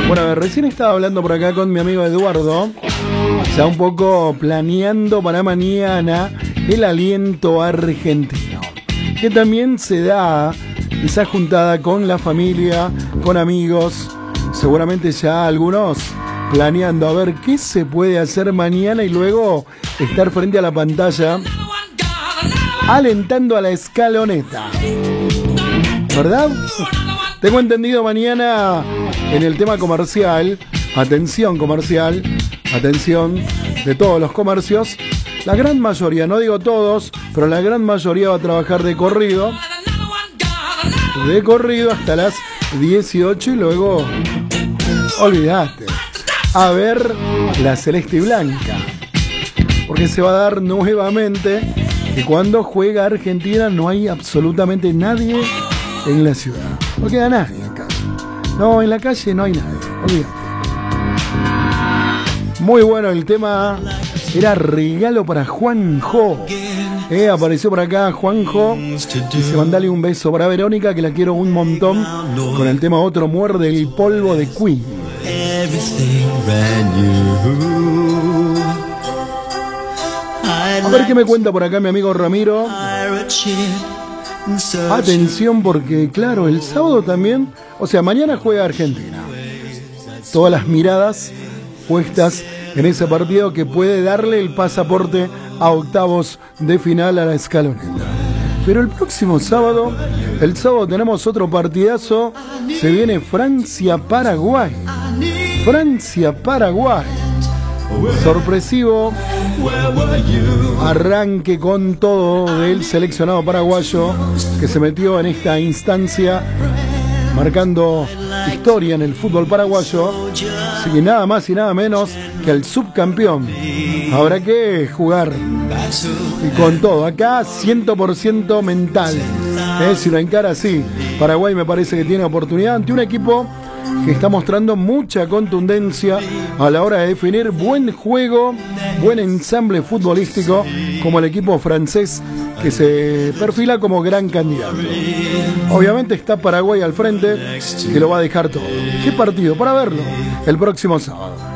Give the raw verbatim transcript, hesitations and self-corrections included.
Bueno, recién estaba hablando por acá con mi amigo Eduardo, ya un poco planeando para mañana el aliento argentino, que también se da esa juntada con la familia, con amigos, seguramente ya algunos planeando a ver qué se puede hacer mañana y luego estar frente a la pantalla alentando a la escaloneta, ¿verdad? Tengo entendido mañana en el tema comercial, atención comercial, atención de todos los comercios, la gran mayoría, no digo todos, pero la gran mayoría va a trabajar de corrido, de corrido hasta las dieciocho y luego, olvídate, a ver la celeste y blanca, porque se va a dar nuevamente que cuando juega Argentina no hay absolutamente nadie en la ciudad. No queda nadie en calle. No, en la calle no hay nadie. Olvídate. Muy bueno el tema. Era regalo para Juanjo. Eh, apareció por acá Juanjo. Dice, mandale un beso para Verónica, que la quiero un montón. Con el tema Otro Muerde el Polvo de Queen. A ver qué me cuenta por acá mi amigo Ramiro. Atención porque, claro, el sábado también, o sea, mañana juega Argentina. Todas las miradas puestas en ese partido que puede darle el pasaporte a octavos de final a la escaloneta. Pero el próximo sábado, el sábado tenemos otro partidazo. Se viene Francia-Paraguay. Francia-Paraguay. Sorpresivo arranque con todo del seleccionado paraguayo que se metió en esta instancia marcando historia en el fútbol paraguayo. Así que nada más y nada menos que el subcampeón. Habrá que jugar y con todo. Acá cien por ciento mental. ¿Eh? Si lo encara así, Paraguay me parece que tiene oportunidad ante un equipo que está mostrando mucha contundencia a la hora de definir buen juego, buen ensamble futbolístico, como el equipo francés que se perfila como gran candidato. Obviamente está Paraguay al frente, que lo va a dejar todo. ¿Qué partido? Para verlo el próximo sábado.